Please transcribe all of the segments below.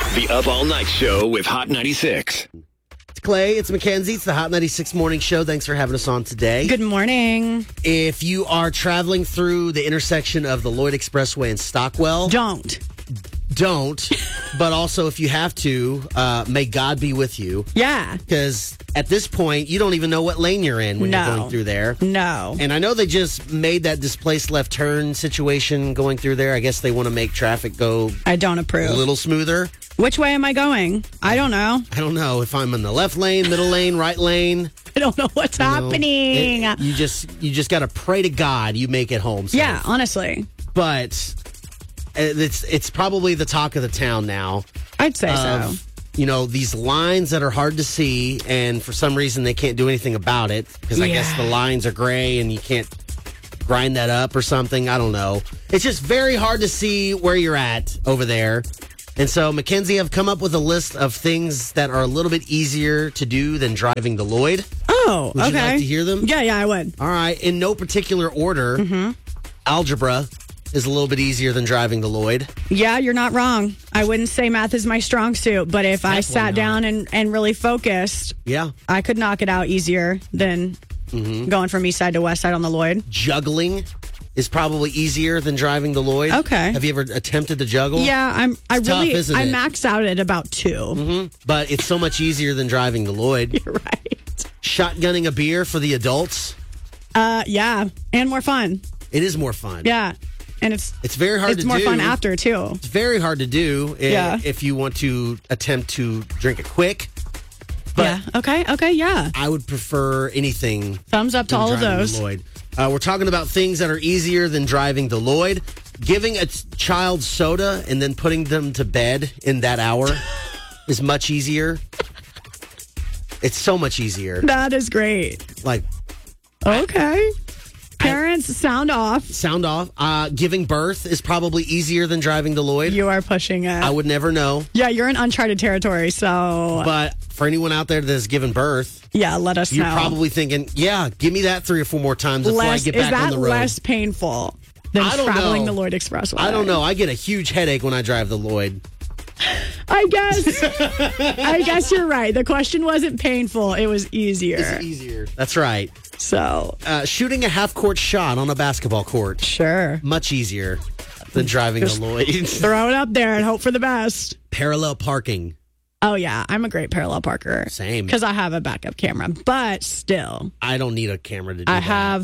The Up All Night Show with Hot 96. It's Clay, it's Mackenzie, it's the Hot 96 Morning Show. Thanks for having us on today. Good morning. If you are traveling through the intersection of the Lloyd Expressway and Stockwell, Don't. But also if you have to, may God be with you. Yeah. Because at this point, you don't even know what lane you're in when you're going through there. No. And I know they just made that displaced left turn situation going through there. I guess they want to make traffic go I don't approve. a little smoother. Which way am I going? I don't know. I don't know if I'm in the left lane, middle lane, right lane. I don't know what's happening. You just got to pray to God you make it home safe. Yeah, honestly. But it's probably the talk of the town now. I'd say so. You know, these lines that are hard to see, and for some reason they can't do anything about it because I guess the lines are gray and you can't grind that up or something. I don't know. It's just very hard to see where you're at over there. And so, Mackenzie, I've come up with a list of things that are a little bit easier to do than driving to Lloyd. Oh, Would okay. you like to hear them? Yeah, I would. All right. In no particular order, algebra is a little bit easier than driving to Lloyd. Yeah, you're not wrong. I wouldn't say math is my strong suit, but if I sat down and really focused, I could knock it out easier than going from east side to west side on the Lloyd. Juggling is probably easier than driving to Lloyd. Okay. Have you ever attempted to juggle? Yeah, I it? max out at about 2. But it's so much easier than driving to Lloyd. You're right. Shotgunning a beer for the adults. Yeah, and more fun. It is more fun. Yeah. And it's very hard to do. It's more fun after, too. It's very hard to do if you want to attempt to drink it quick. But Okay, yeah. I would prefer anything. Thumbs up to all of those. To Lloyd. We're talking about things that are easier than driving to Lloyd. Giving a child soda and then putting them to bed in that hour is much easier. It's so much easier. That is great. Like, okay. Parents, sound off. Sound off. Giving birth is probably easier than driving to Lloyd. You are pushing it. I would never know. Yeah, you're in uncharted territory, so. But for anyone out there that has given birth, yeah, let us know. You're probably thinking, yeah, give me that 3 or 4 more times before I get back on the road. Is that less painful than traveling the Lloyd Expressway? I don't know. I get a huge headache when I drive the Lloyd. I guess you're right. The question wasn't painful. It was easier. It's easier. That's right. So, shooting a half-court shot on a basketball court. Sure. Much easier than driving to Lloyd. Throw it up there and hope for the best. Parallel parking. Oh, yeah. I'm a great parallel parker. Same. Because I have a backup camera. But still. I don't need a camera to do that. I have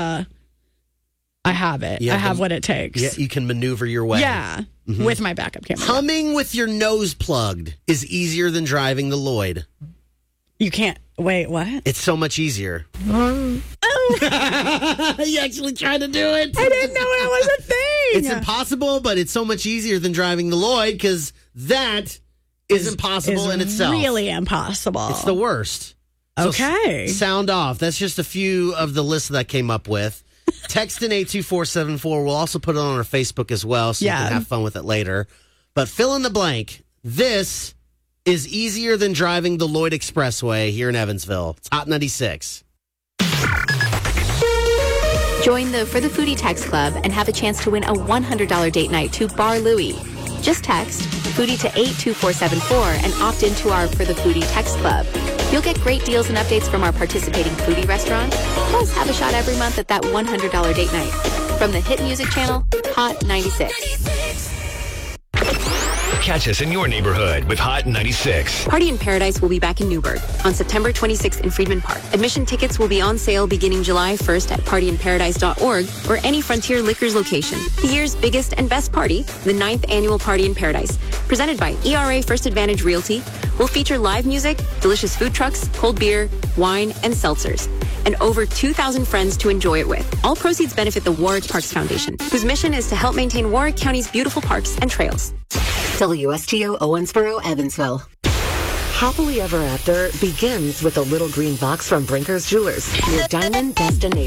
it. I have what it takes. Yeah, you can maneuver your way. Yeah. With my backup camera. Humming with your nose plugged is easier than driving to Lloyd. You can't. Wait, what? It's so much easier. Oh. You actually tried to do it? I didn't know it was a thing. It's impossible, but it's so much easier than driving to Lloyd because that is impossible in itself. Really impossible. It's the worst. Okay. So sound off. That's just a few of the lists that I came up with. Text in 82474. We'll also put it on our Facebook as well so you can have fun with it later. But fill in the blank. This is easier than driving the Lloyd Expressway here in Evansville. It's Hot 96. Join the For the Foodie Text Club and have a chance to win a $100 date night to Bar Louie. Just text Foodie to 82474 and opt into our For the Foodie Text Club. You'll get great deals and updates from our participating foodie restaurants, plus have a shot every month at that $100 date night. From the hit music channel, Hot 96. Catch us in your neighborhood with Hot 96. Party in Paradise will be back in Newburgh on September 26th in Freedman Park. Admission tickets will be on sale beginning July 1st at partyinparadise.org or any Frontier Liquors location. The year's biggest and best party, the 9th annual Party in Paradise, presented by ERA First Advantage Realty, will feature live music, delicious food trucks, cold beer, wine, and seltzers, and over 2,000 friends to enjoy it with. All proceeds benefit the Warwick Parks Foundation, whose mission is to help maintain Warwick County's beautiful parks and trails. WSTO Owensboro, Evansville. Happily Ever After begins with a little green box from Brinker's Jewelers, your diamond destination.